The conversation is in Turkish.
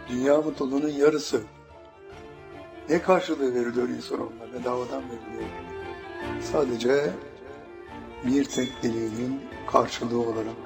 Dünya mutluluğunun yarısı. Ne karşılığı veriliyor insan onunla? Bedavadan veriliyor. Sadece bir tek dileğinin karşılığı olarak